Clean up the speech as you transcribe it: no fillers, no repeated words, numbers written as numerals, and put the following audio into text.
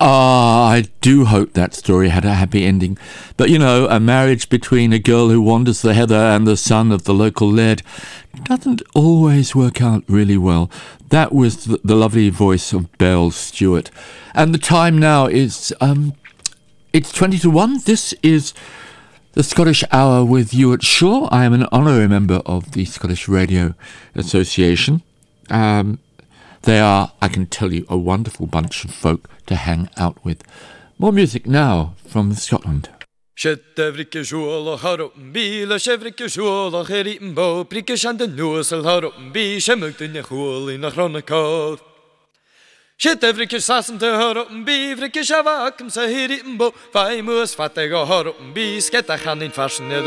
I do hope that story had a happy ending. But, you know, a marriage between a girl who wanders the heather and the son of the local laird doesn't always work out really well. That was the lovely voice of Belle Stewart. And the time now is, it's 20 to 1. This is the Scottish Hour with Ewart Shaw. I am an honorary member of the Scottish Radio Association. They are, I can tell you, a wonderful bunch of folk to hang out with. More music now from Scotland. Shettevrike sjåla har oppen bil, sjevrike sjåla her i en bå, prikke kjente nåsel har oppen bi, skjemmøkten jeg hål i nakronekar. Shettevrike sassen til har oppen bi, vrikke sjavakum sa her i en bå, feimus fattig har oppen bi, sketta kan in farsen